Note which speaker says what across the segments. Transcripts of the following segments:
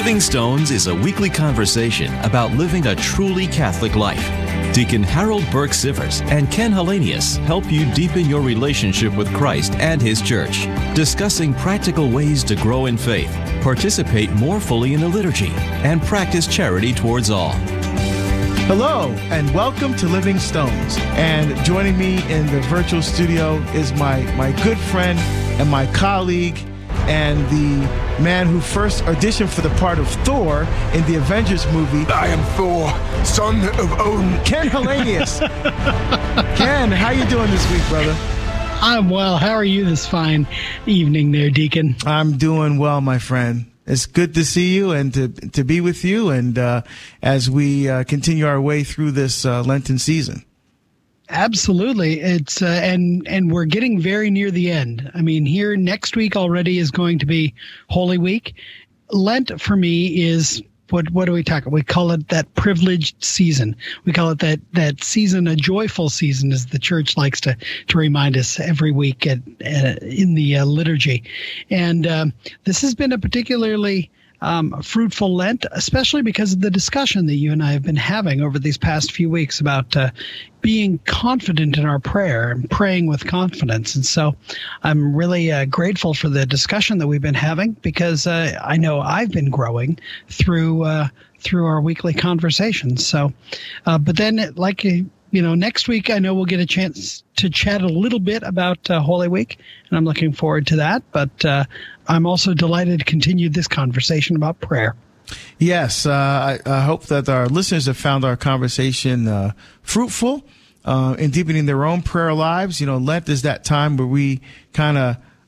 Speaker 1: Living Stones is a weekly conversation about living a truly Catholic life. Deacon Harold Burke Sivers and Ken Hallenius help you deepen your relationship with Christ and His Church, discussing practical ways to grow in faith, participate more fully in the liturgy, and practice charity towards all.
Speaker 2: Hello, and welcome to Living Stones. And joining me in the virtual studio is my good friend and my colleague and the man who first auditioned for the part of Thor in the Avengers movie.
Speaker 3: I am Thor, son of Odin.
Speaker 2: Ken Hallenius. Ken, how you doing this week, brother?
Speaker 4: I'm well. How are you this fine evening there, Deacon?
Speaker 2: I'm doing well, my friend. It's good to see you and to be with you, and as we continue our way through this Lenten season.
Speaker 4: Absolutely. It's and we're getting very near the end. I mean, here next week already is going to be Holy Week. Lent for me is what do we talk about? We call it that privileged season. We call it that season, a joyful season, as the church likes to remind us every week in the liturgy. And this has been a particularly fruitful Lent, especially because of the discussion that you and I have been having over these past few weeks about being confident in our prayer and praying with confidence. And so I'm really grateful for the discussion that we've been having, because I know I've been growing through our weekly conversations. So, but then next week, I know we'll get a chance to chat a little bit about Holy Week, and I'm looking forward to that. But I'm also delighted to continue this conversation about prayer.
Speaker 2: Yes, I hope that our listeners have found our conversation fruitful in deepening their own prayer lives. You know, Lent is that time where we kind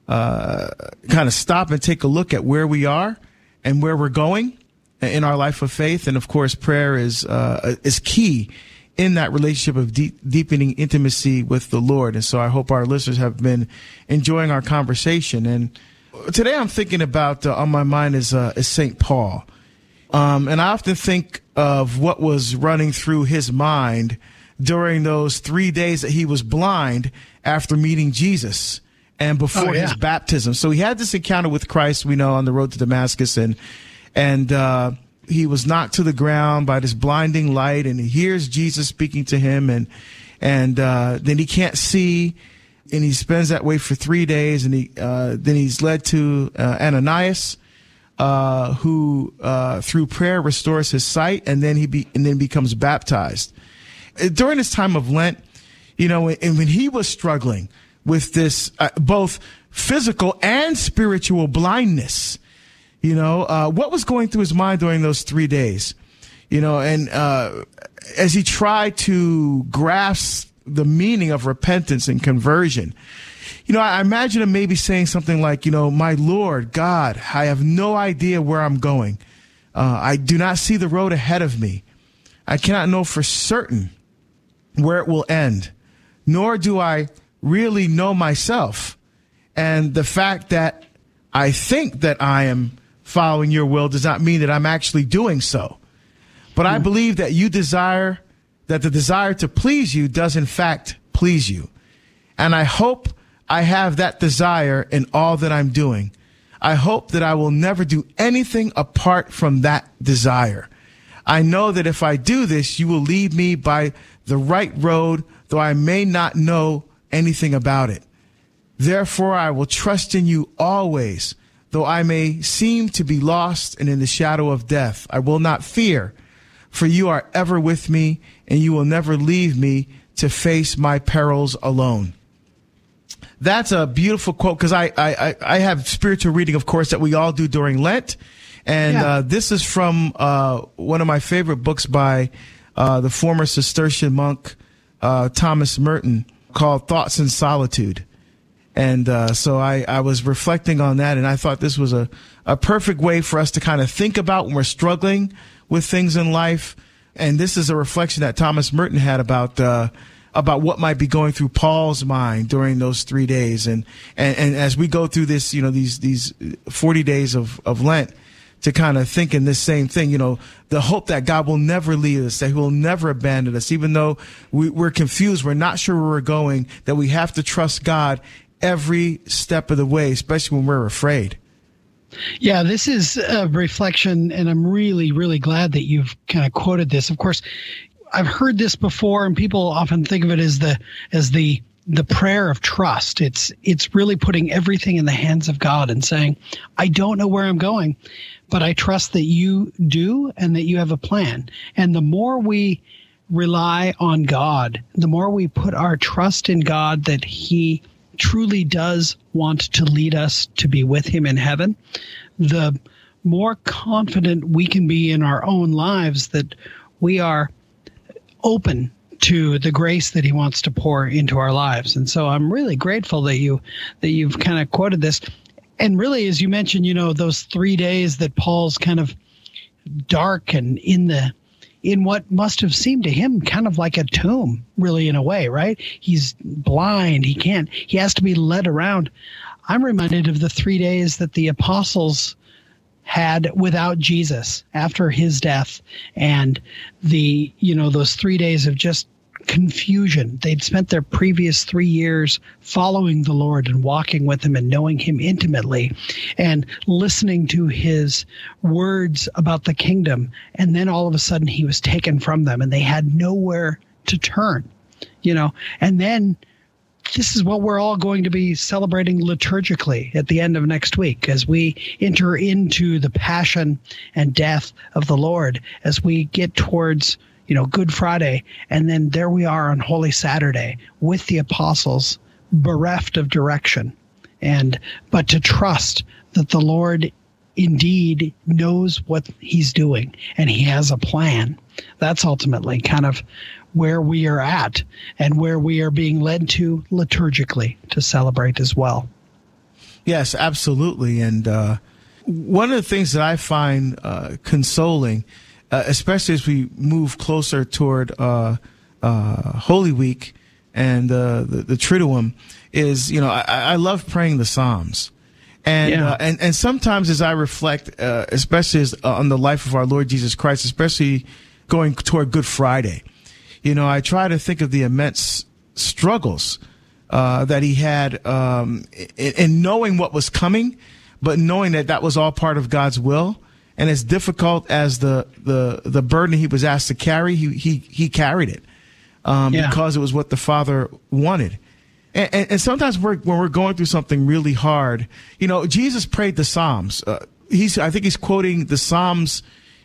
Speaker 2: of stop and take a look at where we are and where we're going in our life of faith. And of course, prayer is key in that relationship of deepening intimacy with the Lord. And so I hope our listeners have been enjoying our conversation. And today I'm thinking about, on my mind is St. Paul. And I often think of what was running through his mind during those 3 days that he was blind after meeting Jesus and before his baptism. So he had this encounter with Christ, we know, on the road to Damascus, and he was knocked to the ground by this blinding light, and he hears Jesus speaking to him, and then he can't see, and he spends that way for 3 days, and then he's led to Ananias, who through prayer restores his sight, and then then becomes baptized. During this time of Lent, you know, and when he was struggling with this both physical and spiritual blindness, you know, what was going through his mind during those 3 days? You know, and as he tried to grasp the meaning of repentance and conversion, you know, I imagine him maybe saying something like, you know, my Lord God, I have no idea where I'm going. I do not see the road ahead of me. I cannot know for certain where it will end, nor do I really know myself. And the fact that I think that I am following your will does not mean that I'm actually doing so. But I believe that the desire to please you does in fact please you. And I hope I have that desire in all that I'm doing. I hope that I will never do anything apart from that desire. I know that if I do this, you will lead me by the right road, though I may not know anything about it. Therefore, I will trust in you always, though I may seem to be lost and in the shadow of death. I will not fear, for you are ever with me, and you will never leave me to face my perils alone. That's a beautiful quote, because I have spiritual reading, of course, that we all do during Lent. And this is from one of my favorite books by the former Cistercian monk Thomas Merton, called Thoughts in Solitude. And so I was reflecting on that, and I thought this was a perfect way for us to kind of think about when we're struggling with things in life. And this is a reflection that Thomas Merton had about what might be going through Paul's mind during those 3 days. And as we go through this, you know, these 40 days of Lent, to kind of think in this same thing, you know, the hope that God will never leave us, that he will never abandon us, even though we're confused, we're not sure where we're going, that we have to trust God every step of the way, especially when we're afraid.
Speaker 4: Yeah, this is a reflection, and I'm really, really glad that you've kind of quoted this. Of course, I've heard this before, and people often think of it as the prayer of trust. It's really putting everything in the hands of God and saying, I don't know where I'm going, but I trust that you do and that you have a plan. And the more we rely on God, the more we put our trust in God that he truly does want to lead us to be with him in heaven, the more confident we can be in our own lives that we are open to the grace that he wants to pour into our lives. And so I'm really grateful that you've kind of quoted this. And really, as you mentioned, those 3 days that Paul's kind of dark and in what must have seemed to him kind of like a tomb, really, in a way, right? He's blind. He has to be led around. I'm reminded of the 3 days that the apostles had without Jesus after his death, and those 3 days of just confusion. They'd spent their previous 3 years following the Lord and walking with him and knowing him intimately and listening to his words about the kingdom. And then all of a sudden he was taken from them and they had nowhere to turn, and then this is what we're all going to be celebrating liturgically at the end of next week as we enter into the passion and death of the Lord, as we get towards Good Friday, and then there we are on Holy Saturday with the apostles, bereft of direction, but to trust that the Lord indeed knows what he's doing and he has a plan. That's ultimately kind of where we are at and where we are being led to liturgically to celebrate as well.
Speaker 2: Yes, absolutely. And one of the things that I find consoling, especially as we move closer toward Holy Week and the Triduum, is I love praying the Psalms, and sometimes as I reflect, especially on the life of our Lord Jesus Christ, especially going toward Good Friday, I try to think of the immense struggles that he had in knowing what was coming, but knowing that was all part of God's will. And as difficult as the burden he was asked to carry, he carried it because it was what the Father wanted. And sometimes when we're going through something really hard, Jesus prayed the Psalms. I think he's quoting the Psalms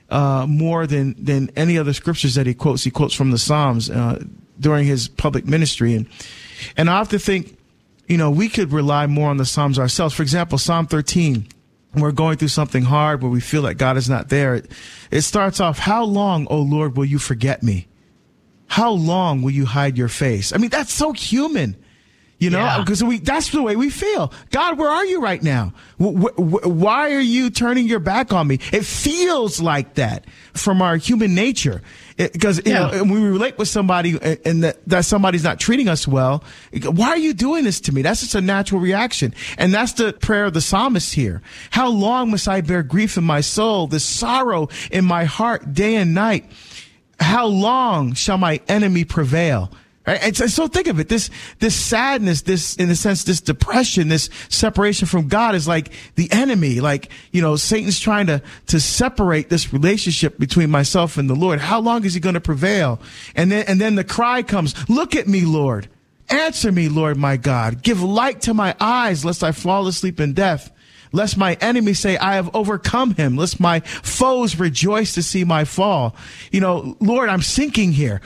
Speaker 2: more than any other scriptures that he quotes. He quotes from the Psalms during his public ministry, and I have to think, we could rely more on the Psalms ourselves. For example, Psalm 13. We're going through something hard where we feel like God is not there. It starts off, "How long, O Lord, will you forget me? How long will you hide your face?" I mean, that's so human, because that's the way we feel. God, where are you right now? Why are you turning your back on me? It feels like that from our human nature. Because when we relate with somebody and that somebody's not treating us well, why are you doing this to me? That's just a natural reaction. And that's the prayer of the psalmist here. How long must I bear grief in my soul, this sorrow in my heart day and night? How long shall my enemy prevail? Right? And so think of it, this sadness, this, in a sense, this depression, this separation from God is like the enemy, Satan's trying to separate this relationship between myself and the Lord. How long is he going to prevail? And then the cry comes, "Look at me, Lord. Answer me, Lord, my God. Give light to my eyes, lest I fall asleep in death. Lest my enemies say, I have overcome him. Lest my foes rejoice to see my fall." Lord, I'm sinking here.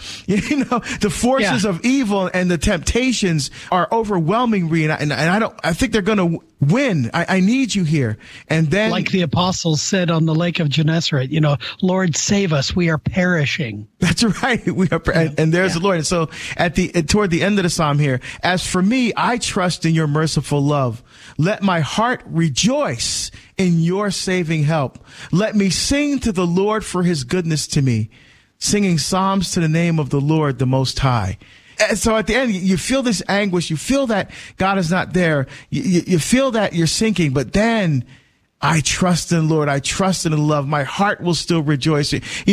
Speaker 2: The forces of evil and the temptations are overwhelming me, and I think they're going to win. I need you here. And then,
Speaker 4: like the apostles said on the Lake of Gennesaret, "Lord, save us. We are perishing."
Speaker 2: That's right. We are, and there's the Lord. And so toward the end of the psalm here, "As for me, I trust in your merciful love. Let my heart rejoice in your saving help. Let me sing to the Lord for his goodness to me, singing psalms to the name of the Lord, the Most High." And so at the end, you feel this anguish. You feel that God is not there. You feel that you're sinking, but then I trust in the Lord. I trust in the love. My heart will still rejoice.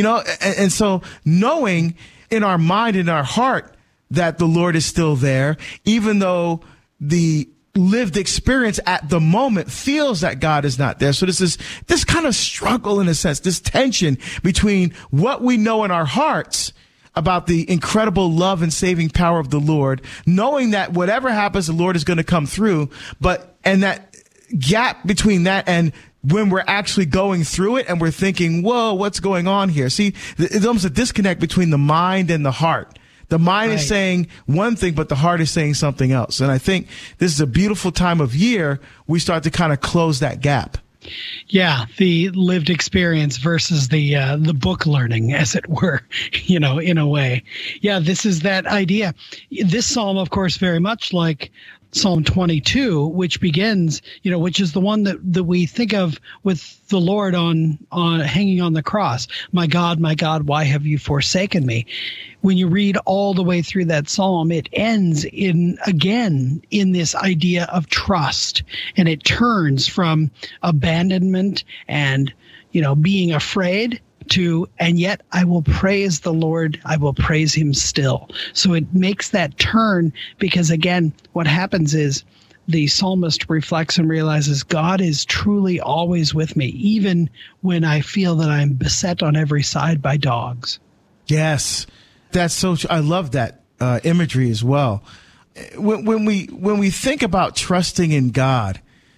Speaker 2: And so knowing in our mind, in our heart, that the Lord is still there, even though the lived experience at the moment feels that God is not there. So this kind of struggle, in a sense, this tension between what we know in our hearts about the incredible love and saving power of the Lord, knowing that whatever happens, the Lord is going to come through, and that gap between that and when we're actually going through it and we're thinking, whoa, what's going on here? See, it's almost a disconnect between the mind and the heart. The mind is saying one thing, but the heart is saying something else. And I think this is a beautiful time of year. We start to kind of close that gap.
Speaker 4: Yeah, the lived experience versus the book learning, as it were, in a way. Yeah, this is that idea. This psalm, of course, very much like Psalm 22, which begins, which is the one that we think of with the Lord on hanging on the cross. My God, why have you forsaken me? When you read all the way through that psalm, it ends in this idea of trust, and it turns from abandonment and, being afraid to, and yet I will praise the Lord, I will praise him still. So it makes that turn because, again, what happens is the psalmist reflects and realizes God is truly always with me, even when I feel that I'm beset on every side by dogs. Yes,
Speaker 2: that's so I love that imagery as well. When we think about trusting in God,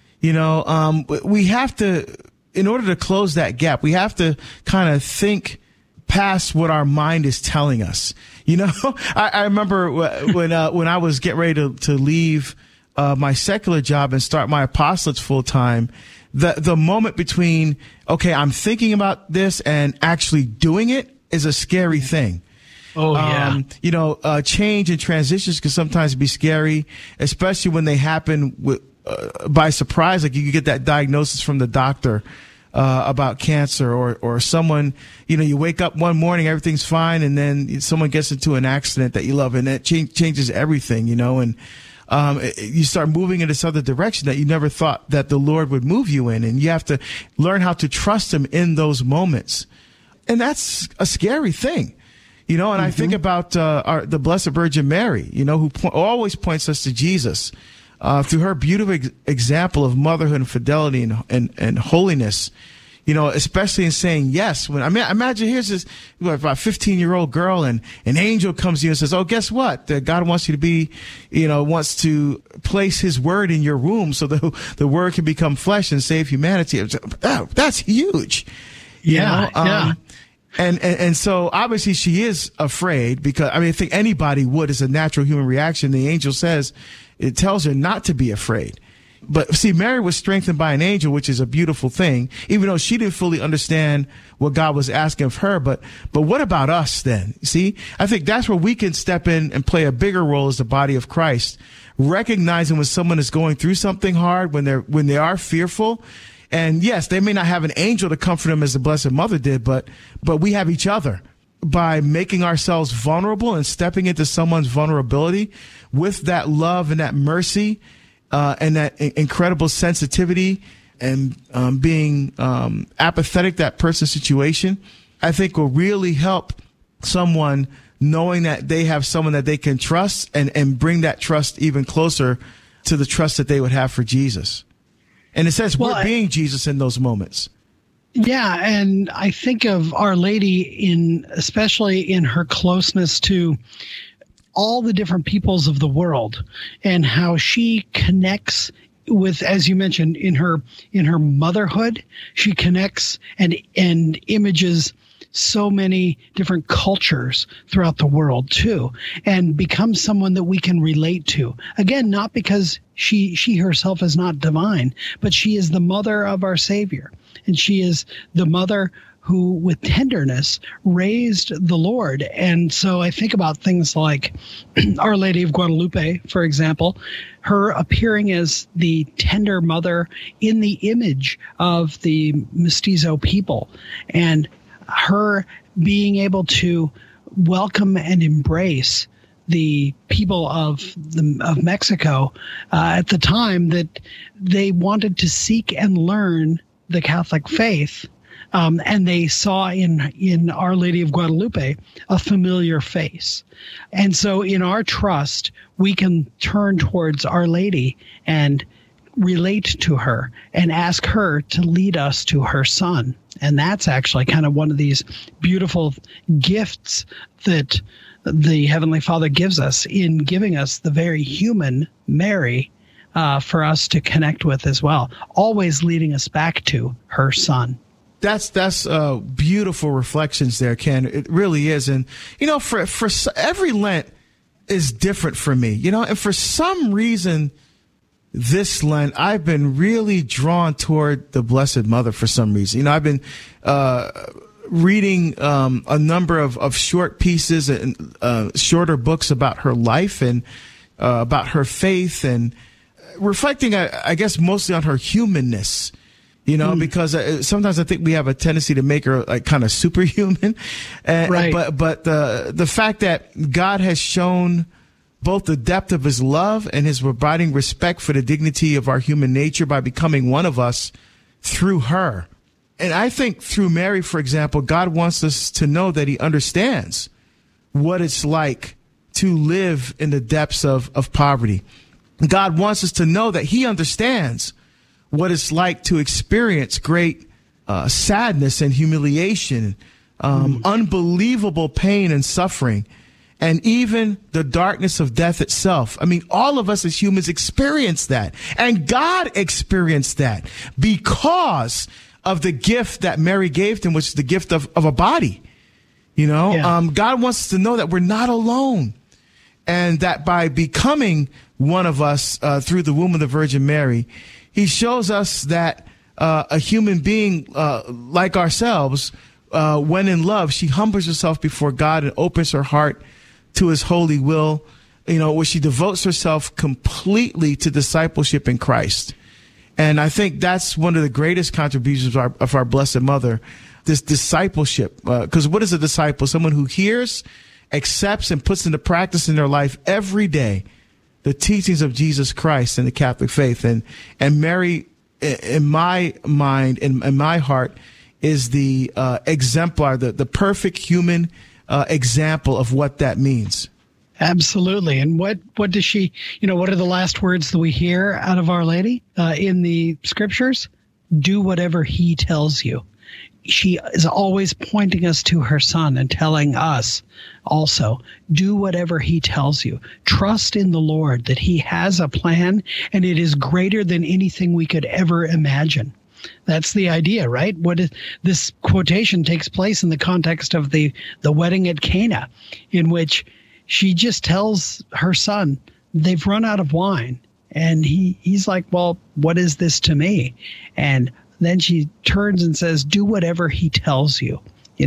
Speaker 2: we have to, in order to close that gap, we have to kind of think past what our mind is telling us. I remember when I was getting ready to leave my secular job and start my apostolates full time, the moment between, okay, I'm thinking about this and actually doing it is a scary thing.
Speaker 4: Oh, yeah.
Speaker 2: Change and transitions can sometimes be scary, especially when they happen by surprise. Like you could get that diagnosis from the doctor about cancer, or someone, you wake up one morning, everything's fine, and then someone gets into an accident that you love, and that changes everything, and you start moving in this other direction that you never thought that the Lord would move you in, and you have to learn how to trust him in those moments. And that's a scary thing. And I think about the Blessed Virgin Mary, who always points us to Jesus through her beautiful example of motherhood and fidelity and holiness. Especially in saying yes. Imagine here's this about 15-year-old girl, and an angel comes to you and says, "Oh, guess what? God wants you to be, wants to place His word in your womb, so the word can become flesh and save humanity." That's huge.
Speaker 4: Yeah.
Speaker 2: And so obviously she is afraid because, I think anybody would, as a natural human reaction. The angel says, it tells her not to be afraid. But see, Mary was strengthened by an angel, which is a beautiful thing, even though she didn't fully understand what God was asking of her. But what about us then? See, I think that's where we can step in and play a bigger role as the body of Christ, recognizing when someone is going through something hard, when they are fearful. And yes, they may not have an angel to comfort them as the Blessed Mother did, but we have each other. By making ourselves vulnerable and stepping into someone's vulnerability with that love and that mercy, and that incredible sensitivity and being apathetic to that person's situation, I think will really help someone knowing that they have someone that they can trust and bring that trust even closer to the trust that they would have for Jesus. And it says we're being Jesus in those moments.
Speaker 4: Yeah, and I think of Our Lady especially in her closeness to all the different peoples of the world, and how she connects with, as you mentioned, in her motherhood, she connects and images so many different cultures throughout the world too, and becomes someone that we can relate to. Again, not because she herself is not divine, but she is the mother of our Savior, and she is the mother who, with tenderness, raised the Lord. And so I think about things like Our Lady of Guadalupe, for example, her appearing as the tender mother in the image of the mestizo people, and her being able to welcome and embrace the people of Mexico at the time that they wanted to seek and learn the Catholic faith. And they saw in Our Lady of Guadalupe a familiar face. And so in our trust, we can turn towards Our Lady and relate to her and ask her to lead us to her Son. And that's actually kind of one of these beautiful gifts that the Heavenly Father gives us in giving us the very human Mary for us to connect with as well, always leading us back to her Son.
Speaker 2: That's beautiful reflections there, Ken. It really is. And, for every Lent is different for me, and for some reason this Lent, I've been really drawn toward the Blessed Mother for some reason. I've been reading a number of short pieces and shorter books about her life and about her faith and reflecting, I guess, mostly on her humanness. Because sometimes I think we have a tendency to make her like kind of superhuman.
Speaker 4: Right.
Speaker 2: But the fact that God has shown both the depth of his love and his abiding respect for the dignity of our human nature by becoming one of us through her. And I think through Mary, for example, God wants us to know that he understands what it's like to live in the depths of poverty. God wants us to know that he understands what it's like to experience great sadness and humiliation, unbelievable pain and suffering, and even the darkness of death itself. I mean, all of us as humans experience that. And God experienced that because of the gift that Mary gave him, which is the gift of a body. God wants us to know that we're not alone. And that by becoming one of us through the womb of the Virgin Mary, he shows us that a human being like ourselves, when in love, she humbles herself before God and opens her heart to his holy will, where she devotes herself completely to discipleship in Christ. And I think that's one of the greatest contributions of our Blessed Mother, this discipleship. Because what is a disciple? Someone who hears, accepts, and puts into practice in their life every day the teachings of Jesus Christ and the Catholic faith. And Mary, in my mind, in my heart, is the exemplar, the perfect human example of what that means.
Speaker 4: Absolutely. And what does she, what are the last words that we hear out of Our Lady in the scriptures? Do whatever he tells you. She is always pointing us to her Son and telling us also, do whatever he tells you. Trust in the Lord that he has a plan and it is greater than anything we could ever imagine. That's the idea, right? This quotation takes place in the context of the wedding at Cana, in which she just tells her son, they've run out of wine. And he's like, well, what is this to me? And then she turns and says, do whatever he tells you.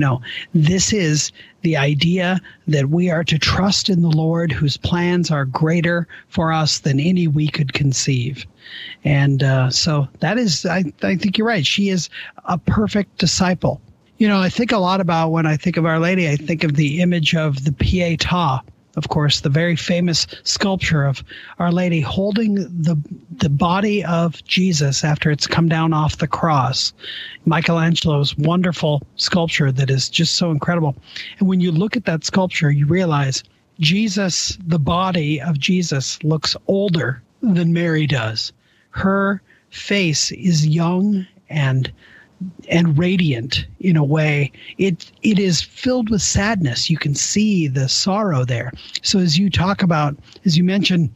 Speaker 4: This is the idea that we are to trust in the Lord, whose plans are greater for us than any we could conceive. And so that is, I think you're right. She is a perfect disciple. I think a lot about, when I think of Our Lady, I think of the image of the Pietà. Of course, the very famous sculpture of Our Lady holding the body of Jesus after it's come down off the cross. Michelangelo's wonderful sculpture that is just so incredible. And when you look at that sculpture, you realize Jesus, the body of Jesus, looks older than Mary does. Her face is young and radiant in a way. It is filled with sadness. You can see the sorrow there. So as you mentioned,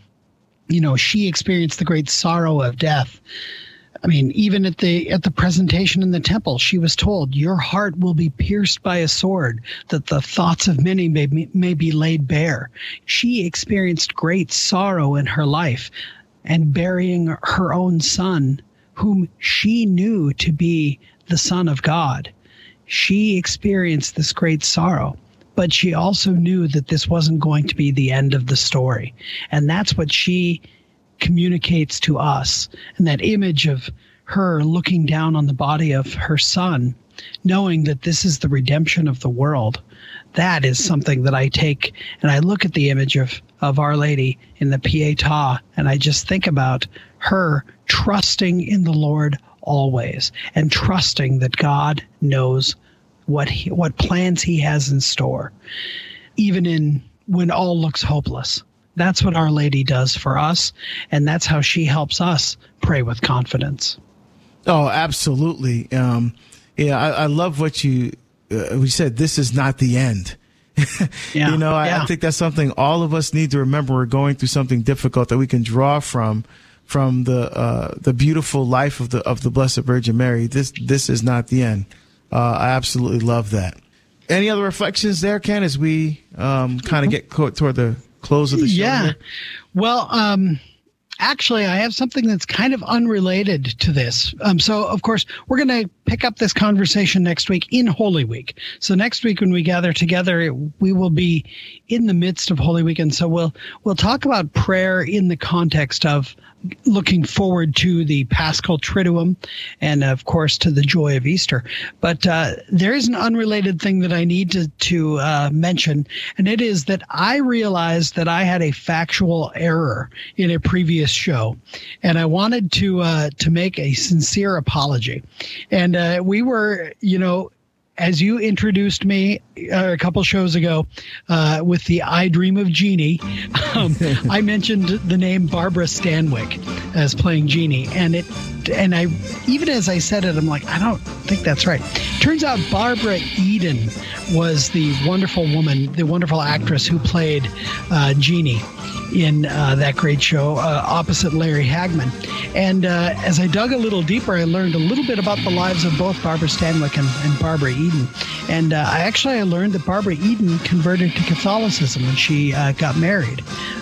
Speaker 4: she experienced the great sorrow of death. I mean, even at the presentation in the temple, she was told, your heart will be pierced by a sword, that the thoughts of many may be laid bare. She experienced great sorrow in her life, and burying her own son, whom she knew to be the Son of God. She experienced this great sorrow, but she also knew that this wasn't going to be the end of the story. And that's what she communicates to us. And that image of her looking down on the body of her son, knowing that this is the redemption of the world, that is something that I take and I look at the image of Our Lady in the Pietà, and I just think about her trusting in the Lord always, and trusting that God knows what plans he has in store, even when all looks hopeless. That's what Our Lady does for us, and that's how she helps us pray with confidence.
Speaker 2: Oh, absolutely. I love what you said. This is not the end. I think that's something all of us need to remember. We're going through something difficult that we can draw from the beautiful life of the Blessed Virgin Mary. This is not the end. I absolutely love that. Any other reflections there, Ken, as we kind of get toward the close of the show?
Speaker 4: Yeah. Well, actually, I have something that's kind of unrelated to this. So, of course, we're going to pick up this conversation next week in Holy Week. So next week when we gather together, we will be in the midst of Holy Week. And so we'll talk about prayer in the context of looking forward to the Paschal Triduum and, of course, to the joy of Easter. But there is an unrelated thing that I need to mention, and it is that I realized that I had a factual error in a previous show, and I wanted to make a sincere apology. And we were, as you introduced me a couple shows ago with the I Dream of Jeannie, I mentioned the name Barbara Stanwyck as playing Jeannie, and I even as I said it, I'm like, I don't think that's right. Turns out Barbara Eden was the wonderful woman, the wonderful actress who played Jeannie in that great show opposite Larry Hagman. And as I dug a little deeper, I learned a little bit about the lives of both Barbara Stanwyck and Barbara Eden. And I learned that Barbara Eden converted to Catholicism when she got married.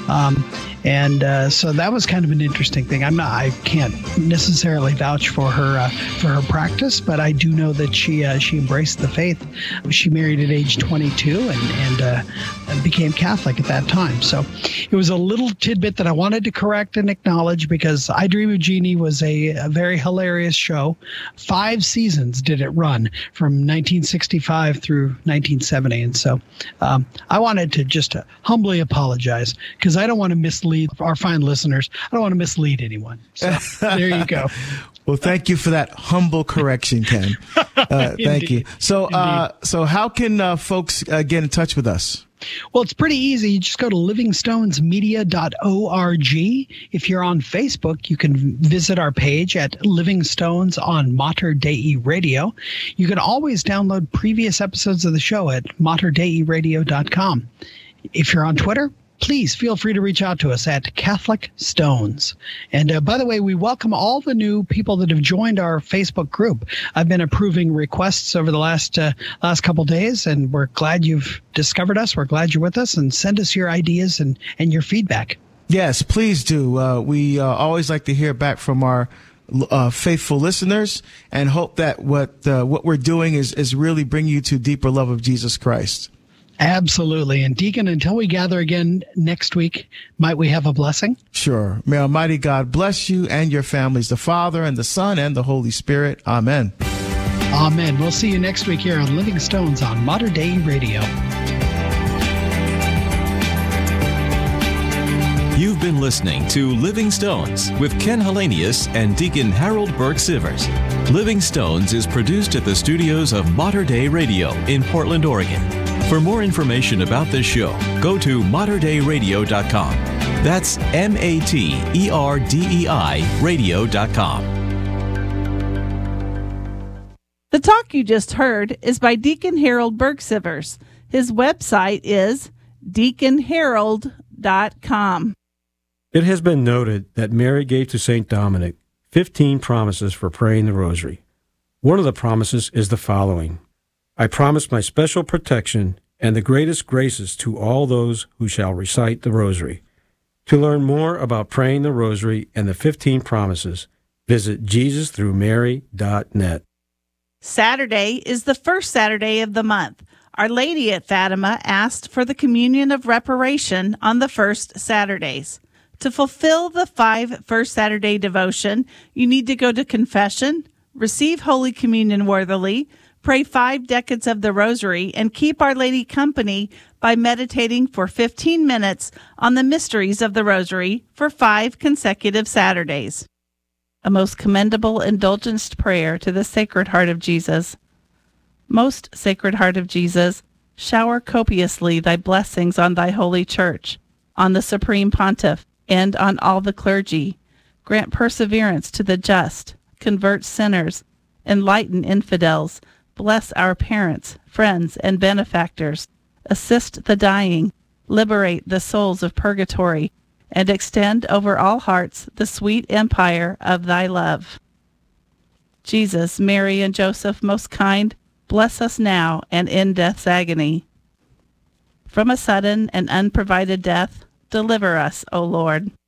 Speaker 4: So that was kind of an interesting thing. I can't necessarily vouch for her practice, but I do know that she embraced the faith. She married at age 22 and became Catholic at that time. So it was a little tidbit that I wanted to correct and acknowledge, because I Dream of Jeannie was a very hilarious show. 5 seasons did it run from 1965 through 1970. And so I wanted to just humbly apologize, because I don't want to mislead our fine listeners. I don't want to mislead anyone. So there you go.
Speaker 2: Well, thank you for that humble correction, Ken. Thank you. So how can folks get in touch with us?
Speaker 4: Well, it's pretty easy. You just go to livingstonesmedia.org. If you're on Facebook, you can visit our page at Living Stones on Mater Dei Radio. You can always download previous episodes of the show at materdeiradio.com. If you're on Twitter, please feel free to reach out to us at Catholic Stones. And by the way, we welcome all the new people that have joined our Facebook group. I've been approving requests over the last couple days, and we're glad you've discovered us. We're glad you're with us, and send us your ideas and your feedback.
Speaker 2: Yes, please do. We always like to hear back from our faithful listeners, and hope that what we're doing is really bring you to deeper love of Jesus Christ.
Speaker 4: Absolutely. And Deacon, until we gather again next week, might we have a blessing?
Speaker 2: Sure. May Almighty God bless you and your families, the Father and the Son and the Holy Spirit. Amen.
Speaker 4: Amen. We'll see you next week here on Living Stones on Mater Dei Radio.
Speaker 1: You've been listening to Living Stones with Ken Hallenius and Deacon Harold Burke Sivers. Living Stones is produced at the studios of Mater Dei Radio in Portland, Oregon. For more information about this show, go to materdeiradio.com. That's MATERDEI radio.com.
Speaker 5: The talk you just heard is by Deacon Harold Burke Sivers. His website is deaconharold.com.
Speaker 6: It has been noted that Mary gave to St. Dominic 15 promises for praying the Rosary. One of the promises is the following: I promise my special protection and the greatest graces to all those who shall recite the Rosary. To learn more about praying the Rosary and the 15 promises, visit JesusThroughMary.net.
Speaker 5: Saturday is the first Saturday of the month. Our Lady at Fatima asked for the communion of reparation on the first Saturdays. To fulfill the 5 First Saturday devotion, you need to go to confession, receive Holy Communion worthily, pray 5 decades of the Rosary, and keep Our Lady company by meditating for 15 minutes on the mysteries of the Rosary for 5 consecutive Saturdays. a most commendable indulgenced prayer to the Sacred Heart of Jesus. Most Sacred Heart of Jesus, shower copiously thy blessings on thy holy church, on the Supreme Pontiff, and on all the clergy. Grant perseverance to the just, convert sinners, enlighten infidels, bless our parents, friends, and benefactors, assist the dying, liberate the souls of purgatory, and extend over all hearts the sweet empire of thy love. Jesus, Mary, and Joseph, most kind, bless us now and in death's agony. From a sudden and unprovided death, deliver us, O Lord.